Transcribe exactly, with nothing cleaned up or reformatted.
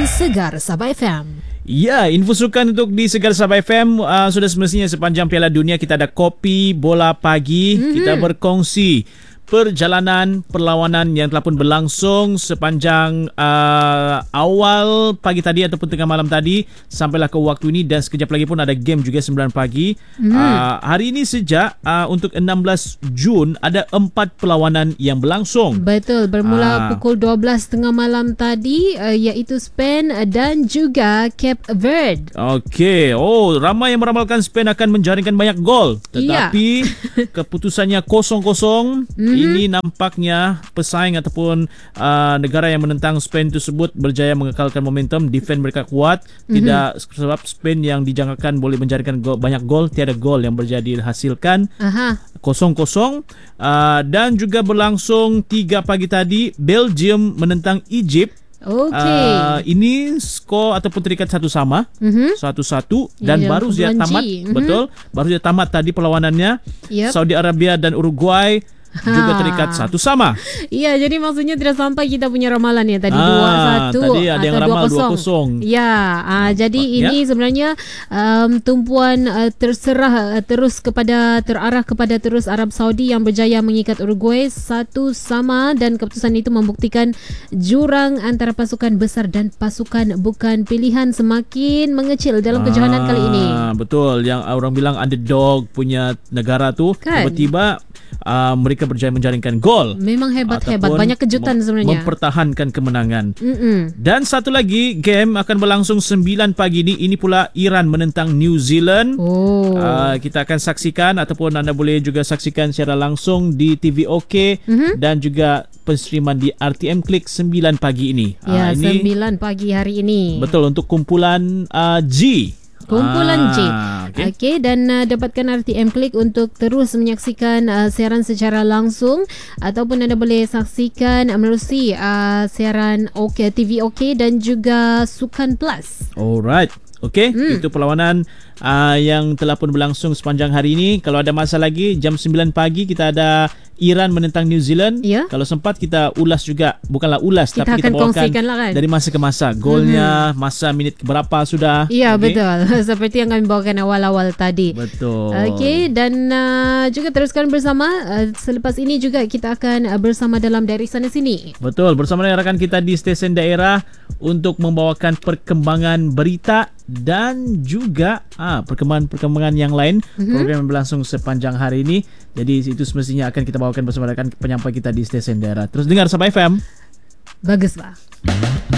Sukan Segar Sabah F M. Ya, info sukan untuk di Segar Sabah F M uh, sudah semestinya sepanjang Piala Dunia kita ada kopi bola pagi. Mm-hmm. Kita berkongsi perjalanan perlawanan yang telah pun berlangsung sepanjang uh, awal pagi tadi ataupun tengah malam tadi sampailah ke waktu ini, dan sekejap lagi pun ada game juga sembilan pagi. Mm. Uh, hari ini sejak uh, untuk enam belas Jun ada empat perlawanan yang berlangsung. Betul, bermula uh, pukul dua belas tengah malam tadi uh, iaitu Spain dan juga Cape Verde. Okey. Oh, ramai yang meramalkan Spain akan menjaringkan banyak gol. Tetapi yeah. keputusannya kosong kosong. Mm-hmm. Ini nampaknya pesaing ataupun uh, negara yang menentang Spain tersebut berjaya mengekalkan momentum. Defend mereka kuat. Tidak mm-hmm. sebab Spain yang dijangkakan boleh menjaringkan gol, banyak gol, tiada gol yang berjadi dihasilkan. Aha. Kosong-kosong. Uh, dan juga berlangsung tiga pagi tadi Belgium menentang Egypt. Okay. Uh, ini skor ataupun terikat satu sama, mm-hmm. satu-satu, dan ya, baru saja tamat. Mm-hmm. Betul, baru saja tamat tadi perlawanannya. Yep. Saudi Arabia dan Uruguay juga terikat satu sama. Iya, jadi maksudnya tidak sampai kita punya ramalan ya tadi dua satu tadi ada yang ramal dua kosong. Ya, uh, jadi ya. Ini sebenarnya um, tumpuan uh, terserah uh, terus kepada terarah kepada terus Arab Saudi yang berjaya mengikat Uruguay satu sama, dan keputusan itu membuktikan jurang antara pasukan besar dan pasukan bukan pilihan semakin mengecil dalam kejohanan ah, kali ini. Betul, yang orang bilang underdog punya negara tu kan? Tiba-tiba Uh, mereka berjaya menjaringkan gol. Memang hebat-hebat, banyak kejutan mem- sebenarnya. Mempertahankan kemenangan. Mm-mm. Dan satu lagi game akan berlangsung sembilan pagi ini. Ini pula Iran menentang New Zealand. Oh. Uh, kita akan saksikan ataupun anda boleh juga saksikan secara langsung di T V OK mm-hmm. dan juga penstreaman di R T M Klik sembilan pagi ini. Ya, uh, ini sembilan pagi hari ini. Betul, untuk kumpulan uh, G. Kumpulan ah, J. Okey, okay, dan uh, dapatkan R T M Klik untuk terus menyaksikan uh, siaran secara langsung, ataupun anda boleh saksikan uh, melalui uh, siaran OK, T V OK dan juga Sukan Plus. Alright. Okey, hmm. itu perlawanan uh, yang telah pun berlangsung sepanjang hari ini. Kalau ada masa lagi, jam sembilan pagi kita ada Iran menentang New Zealand. Ya. Kalau sempat kita ulas juga, bukanlah ulas kita tapi kita bawakan lah kan? Dari masa ke masa. Golnya, hmm. masa minit berapa sudah. Ya, okay. Betul. Seperti yang kami bawakan awal-awal tadi. Betul. Okey, dan uh, juga teruskan bersama. Uh, selepas ini juga kita akan uh, bersama dalam Dari Sana Sini. Betul, bersama dengan rakan kita di stesen daerah untuk membawakan perkembangan berita dan juga ah, perkembangan-perkembangan yang lain. Mm-hmm. Program yang berlangsung sepanjang hari ini. Jadi itu semestinya akan kita bawakan bersama rakan penyampai kita di stesen daerah. Terus dengar Sabah F M. Bagus, Pak.